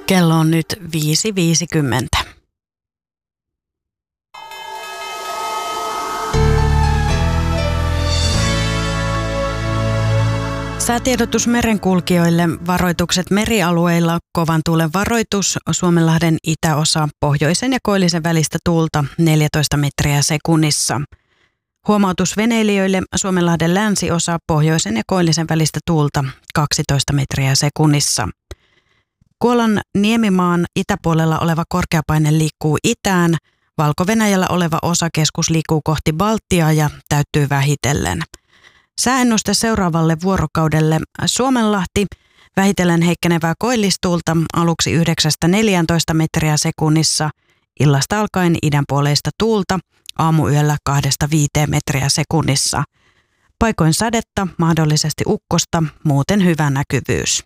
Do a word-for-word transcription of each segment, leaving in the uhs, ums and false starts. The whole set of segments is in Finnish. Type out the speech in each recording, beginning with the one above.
Kello on nyt viisi viisikymmentä. Säätiedotus merenkulkijoille, varoitukset merialueilla, kovan tuulen varoitus, Suomenlahden itäosa, pohjoisen ja koillisen välistä tuulta neljätoista metriä sekunnissa. Huomautus veneilijöille, Suomenlahden länsiosa, pohjoisen ja koillisen välistä tuulta kaksitoista metriä sekunnissa. Kuolan Niemimaan itäpuolella oleva korkeapaine liikkuu itään, Valko-Venäjällä oleva osakeskus liikkuu kohti Baltiaa ja täyttyy vähitellen. Sääennuste seuraavalle vuorokaudelle: Suomenlahti, vähitellen heikkenevää koillistuulta, aluksi yhdeksästä neljääntoista metriä sekunnissa, illasta alkaen idänpuoleista tuulta, aamuyöllä kahdesta viiteen metriä sekunnissa. Paikoin sadetta, mahdollisesti ukkosta, muuten hyvä näkyvyys.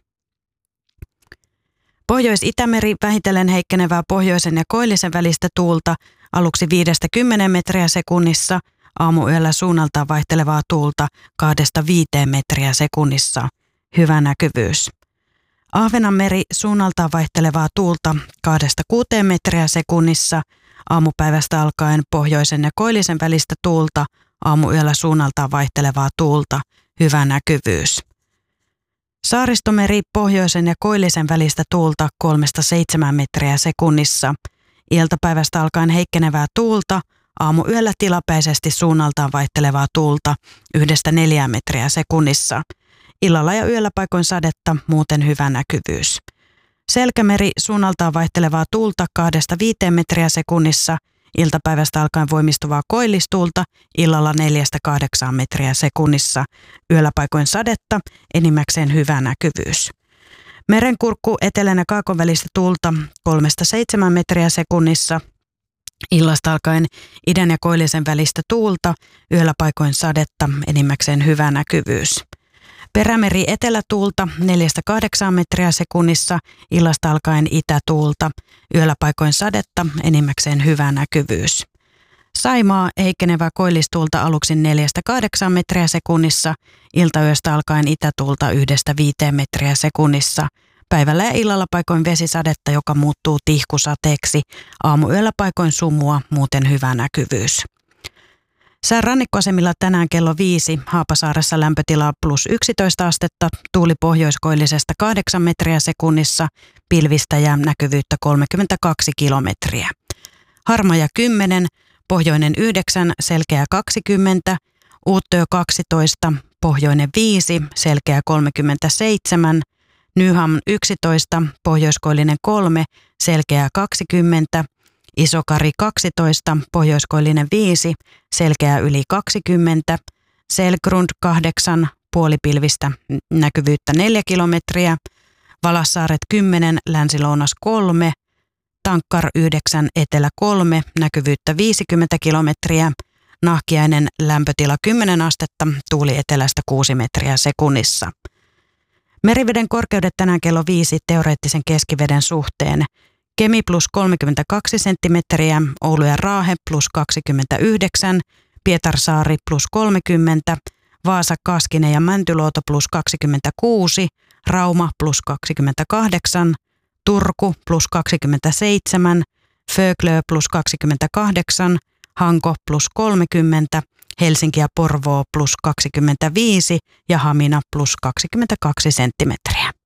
Pohjois-Itämeri, vähitellen heikkenevää pohjoisen ja koillisen välistä tuulta, aluksi viidestä kymmeneen metriä sekunnissa, aamuyöllä suunnaltaan vaihtelevaa tuulta kahdesta viiteen metriä sekunnissa. Hyvä näkyvyys. Ahvenanmeri, suunnaltaan vaihtelevaa tuulta kahdesta kuuteen metriä sekunnissa, aamupäivästä alkaen pohjoisen ja koillisen välistä tuulta, aamuyöllä suunnaltaan vaihtelevaa tuulta. Hyvä näkyvyys. Saaristomeri, pohjoisen ja koillisen välistä tuulta kolmesta seitsemään metriä sekunnissa, iltapäivästä alkaen heikkenevää tuulta, aamuyöllä tilapäisesti suunnaltaan vaihtelevaa tuulta yhdestä neljään metriä sekunnissa. Illalla ja yöllä paikoin sadetta, muuten hyvä näkyvyys. Selkämeri, suunnaltaan vaihtelevaa tuulta kahdesta viiteen metriä sekunnissa, iltapäivästä alkaen voimistuvaa koillistuulta, illalla neljästä kahdeksaan metriä sekunnissa. Yöllä paikoin sadetta, enimmäkseen hyvä näkyvyys. Merenkurkku, etelän ja kaakon välistä tuulta kolmesta seitsemään metriä sekunnissa, illasta alkaen idän ja koillisen välistä tuulta, yöllä paikoin sadetta, enimmäkseen hyvä näkyvyys. Perämeri, etelätuulta neljästä kahdeksaan metriä sekunnissa, illasta alkaen itätuulta, yöllä paikoin sadetta, enimmäkseen hyvä näkyvyys. Saimaa, heikkenevää koillistuulta aluksi neljästä kahdeksaan metriä sekunnissa, iltayöstä alkaen itätuulta yhdestä viiteen metriä sekunnissa. Päivällä ja illalla paikoin vesisadetta, joka muuttuu tihkusateeksi, aamuyöllä paikoin sumua, muuten hyvä näkyvyys. Sään rannikkoasemilla tänään kello viisi, Haapasaaressa lämpötila plus yksitoista astetta, tuuli pohjoiskoillisesta kahdeksan metriä sekunnissa, pilvistä ja näkyvyyttä kolmekymmentäkaksi kilometriä. Harmaja kymmenen, pohjoinen yhdeksän, selkeä kaksikymmentä, Uuttöö kaksitoista, pohjoinen viisi, selkeä kolmekymmentäseitsemän, Nyham yksitoista, pohjoiskoillinen kolme, selkeä kaksikymmentä, Isokari kaksitoista, pohjoiskoillinen viisi, selkeä yli kaksikymmentä, Selgrund kahdeksan, puolipilvistä, näkyvyyttä neljä kilometriä, Valassaaret kymmenen, länsilounas kolme, Tankkar yhdeksän, etelä kolme, näkyvyyttä viisikymmentä kilometriä, Nahkiainen lämpötila kymmenen astetta, tuuli etelästä kuusi metriä sekunnissa. Meriveden korkeudet tänään kello viisi teoreettisen keskiveden suhteen. Kemi plus kolmekymmentäkaksi senttimetriä, Oulu ja Raahe plus kaksikymmentäyhdeksän, Pietarsaari plus kolmekymmentä, Vaasa, Kaskinen ja Mäntyluoto plus kaksikymmentäkuusi, Rauma plus kaksikymmentäkahdeksan, Turku plus kaksikymmentäseitsemän, Föglö plus kaksikymmentäkahdeksan, Hanko plus kolmekymmentä, Helsinki ja Porvoo plus kaksikymmentäviisi ja Hamina plus kaksikymmentäkaksi senttimetriä.